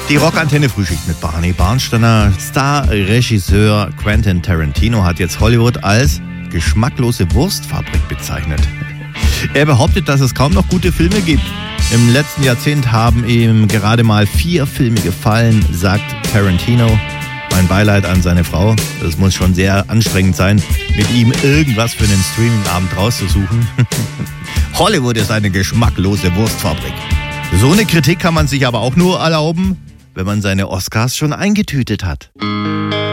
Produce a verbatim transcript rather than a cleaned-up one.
Die Rockantenne-Frühschicht mit Barney Barnsteiner. Star-Regisseur Quentin Tarantino hat jetzt Hollywood als geschmacklose Wurstfabrik bezeichnet. Er behauptet, dass es kaum noch gute Filme gibt. Im letzten Jahrzehnt haben ihm gerade mal vier Filme gefallen, sagt Tarantino. Mein Beileid an seine Frau. Es muss schon sehr anstrengend sein, mit ihm irgendwas für einen Streaming-Abend rauszusuchen. Hollywood ist eine geschmacklose Wurstfabrik. So eine Kritik kann man sich aber auch nur erlauben, wenn man seine Oscars schon eingetütet hat.